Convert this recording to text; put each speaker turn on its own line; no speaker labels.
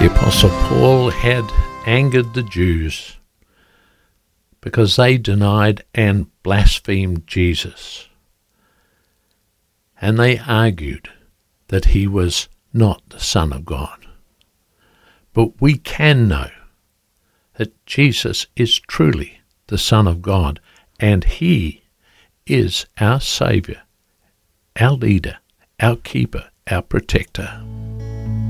The Apostle Paul had angered the Jews because they denied and blasphemed Jesus. And they argued that he was not the Son of God. But we can know that Jesus is truly the Son of God, and he is our Saviour, our leader, our keeper, our protector.